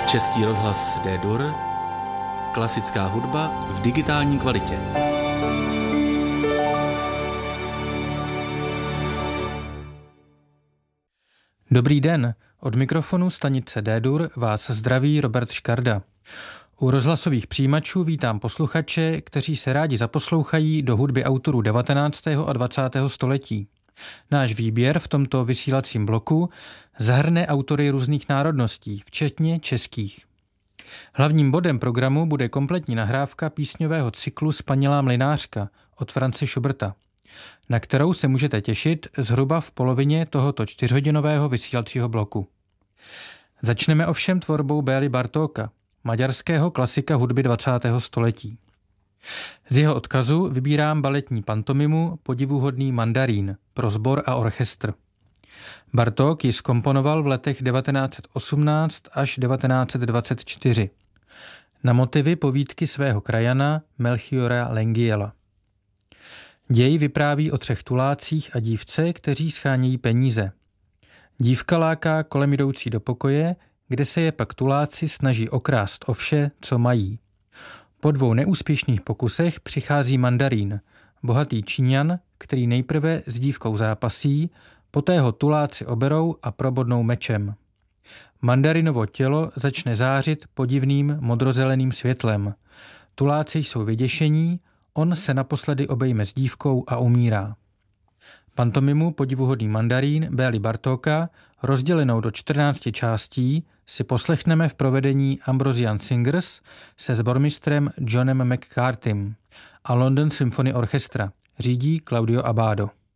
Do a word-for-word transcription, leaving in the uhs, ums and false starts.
Český rozhlas D-Dur, klasická hudba v digitální kvalitě. Dobrý den, od mikrofonu stanice D-Dur vás zdraví Robert Škarda. U rozhlasových přijímačů vítám posluchače, kteří se rádi zaposlouchají do hudby autorů devatenáctého a dvacátého století. Náš výběr v tomto vysílacím bloku zahrne autory různých národností, včetně českých. Hlavním bodem programu bude kompletní nahrávka písňového cyklu Spanilá mlynářka od Franze Schuberta, na kterou se můžete těšit zhruba v polovině tohoto čtyřhodinového vysílacího bloku. Začneme ovšem tvorbou Bély Bartóka, maďarského klasika hudby dvacátého století. Z jeho odkazu vybírám baletní pantomimu Podivuhodný mandarín pro sbor a orchestr. Bartók ji zkomponoval v letech devatenáct set osmnáct až devatenáct set dvacet čtyři na motivy povídky svého krajana Melchiora Lengyela. Děj vypráví o třech tulácích a dívce, kteří schánějí peníze. Dívka láká kolem jdoucí do pokoje, kde se je pak tuláci snaží okrást o vše, co mají. Po dvou neúspěšných pokusech přichází mandarín, bohatý Číňan, který nejprve s dívkou zápasí, poté ho tuláci oberou a probodnou mečem. Mandarinovo tělo začne zářit podivným modrozeleným světlem. Tuláci jsou vyděšení, on se naposledy obejme s dívkou a umírá. Pantomimu Podivuhodný mandarín Bély Bartóka, rozdělenou do čtrnácti částí, si poslechneme v provedení Ambrosian Singers se sbormistrem Johnem McCartym a London Symphony Orchestra. Řídí Claudio Abbado.